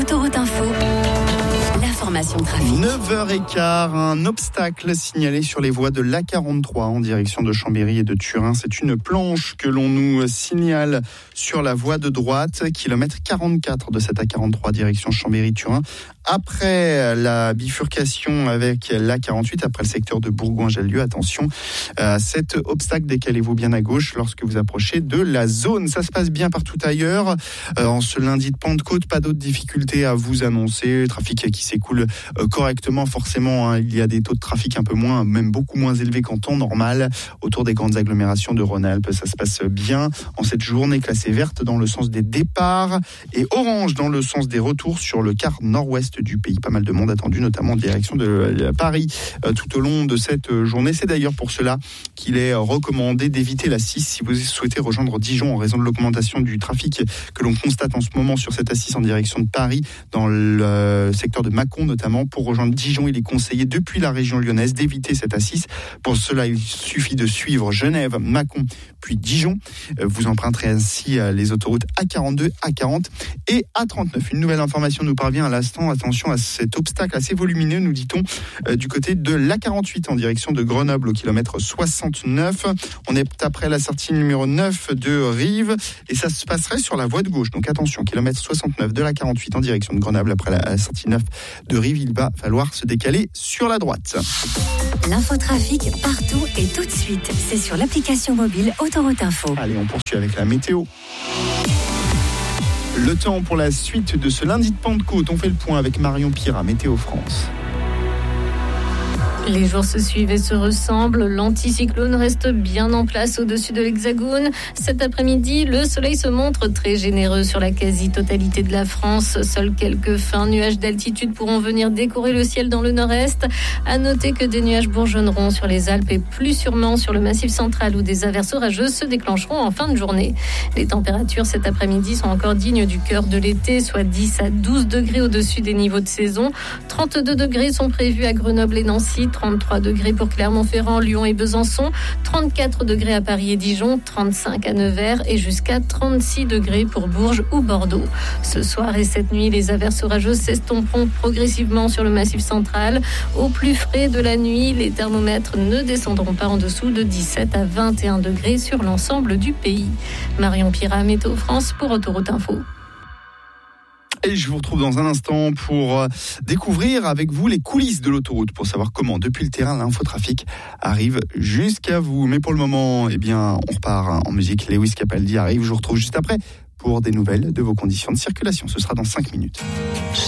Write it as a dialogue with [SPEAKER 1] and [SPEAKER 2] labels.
[SPEAKER 1] Autoroute Info, l'information trafic.
[SPEAKER 2] 9h15, un obstacle signalé sur les voies de l'A43 en direction de Chambéry et de Turin. C'est une planche que l'on nous signale sur la voie de droite, kilomètre 44 de cette A43 direction Chambéry-Turin. Après la bifurcation avec l'A48, après le secteur de Bourgoin-Jallieu, attention, cet obstacle, décalez-vous bien à gauche lorsque vous approchez de la zone. Ça se passe bien partout ailleurs. En ce lundi de Pentecôte, pas d'autres difficultés à vous annoncer. Le trafic qui s'écoule correctement, forcément. Il y a des taux de trafic un peu moins, même beaucoup moins élevés qu'en temps normal. Autour des grandes agglomérations de Rhône-Alpes, ça se passe bien. En cette journée classée verte dans le sens des départs et orange dans le sens des retours sur le quart nord-ouest du pays. Pas mal de monde attendu, notamment en direction de Paris tout au long de cette journée. C'est d'ailleurs pour cela qu'il est recommandé d'éviter la 6 si vous souhaitez rejoindre Dijon en raison de l'augmentation du trafic que l'on constate en ce moment sur cette A6 en direction de Paris, dans le secteur de Mâcon notamment. Pour rejoindre Dijon, il est conseillé depuis la région lyonnaise d'éviter cette A6. Pour cela, il suffit de suivre Genève, Mâcon, puis Dijon. Vous emprunterez ainsi les autoroutes A42, A40 et A39. Une nouvelle information nous parvient à l'instant. Attention à cet obstacle assez volumineux, nous dit-on, du côté de l'A48 en direction de Grenoble au kilomètre 69. On est après la sortie numéro 9 de Rives et ça se passerait sur la voie de gauche. Donc attention, kilomètre 69 de l'A48 en direction de Grenoble. Après la sortie 9 de Rives, il va falloir se décaler sur la droite.
[SPEAKER 1] L'infotrafic partout et tout de suite. C'est sur l'application mobile Autoroute Info.
[SPEAKER 2] Allez, on poursuit avec la météo. Le temps pour la suite de ce lundi de Pentecôte. On fait le point avec Marion Pirat, Météo France.
[SPEAKER 3] Les jours se suivent et se ressemblent. L'anticyclone reste bien en place au-dessus de l'Hexagone. Cet après-midi, le soleil se montre très généreux sur la quasi-totalité de la France. Seuls quelques fins nuages d'altitude pourront venir décorer le ciel dans le nord-est. À noter que des nuages bourgeonneront sur les Alpes et plus sûrement sur le Massif central où des averses orageuses se déclencheront en fin de journée. Les températures cet après-midi sont encore dignes du cœur de l'été, soit 10 à 12 degrés au-dessus des niveaux de saison. 32 degrés sont prévus à Grenoble et Nancy. 33 degrés pour Clermont-Ferrand, Lyon et Besançon, 34 degrés à Paris et Dijon, 35 à Nevers et jusqu'à 36 degrés pour Bourges ou Bordeaux. Ce soir et cette nuit, les averses orageuses s'estomperont progressivement sur le Massif central. Au plus frais de la nuit, les thermomètres ne descendront pas en dessous de 17 à 21 degrés sur l'ensemble du pays. Marion Pirat, Météo France pour Autoroute Info.
[SPEAKER 2] Et je vous retrouve dans un instant pour découvrir avec vous les coulisses de l'autoroute, pour savoir comment, depuis le terrain, l'infotrafic arrive jusqu'à vous. Mais pour le moment, on repart en musique. Lewis Capaldi arrive. Je vous retrouve juste après pour des nouvelles de vos conditions de circulation. Ce sera dans 5 minutes.